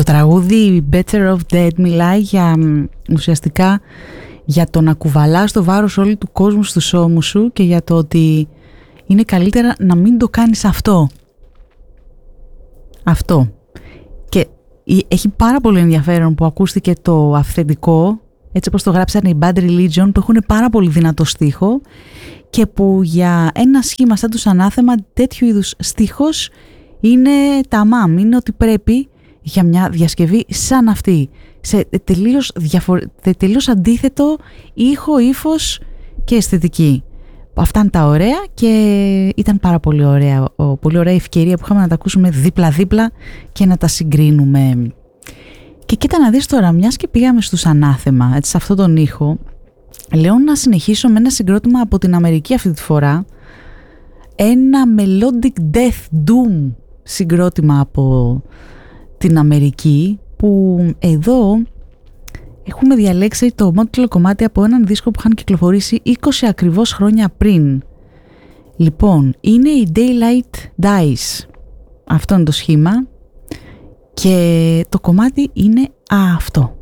τραγούδι Better Off Dead μιλάει για ουσιαστικά για το να κουβαλάς το βάρος όλου του κόσμου στους ώμους σου και για το ότι είναι καλύτερα να μην το κάνεις αυτό. Αυτό. Και έχει πάρα πολύ ενδιαφέρον που ακούστηκε το αυθεντικό, έτσι όπως το γράψανε οι Bad Religion, που έχουν πάρα πολύ δυνατό στίχο και που για ένα σχήμα σαν τους Ανάθεμα τέτοιου είδους στίχος είναι ταμάμ, είναι ότι πρέπει για μια διασκευή σαν αυτή, σε τελείως αντίθετο ήχο, ύφος και αισθητική. Αυτά είναι τα ωραία και ήταν πάρα πολύ ωραία ευκαιρία που είχαμε να τα ακούσουμε δίπλα-δίπλα και να τα συγκρίνουμε. Και κοίτα να δεις τώρα, μιας και πήγαμε στους Ανάθεμα, έτσι, σε αυτόν τον ήχο, λέω να συνεχίσω με ένα συγκρότημα από την Αμερική αυτή τη φορά, ένα melodic death doom συγκρότημα από την Αμερική, που εδώ έχουμε διαλέξει το μόνιμο κομμάτι από έναν δίσκο που είχαν κυκλοφορήσει 20 ακριβώς χρόνια πριν. Λοιπόν, είναι η Daylight Dies. Αυτό είναι το σχήμα και το κομμάτι είναι αυτό.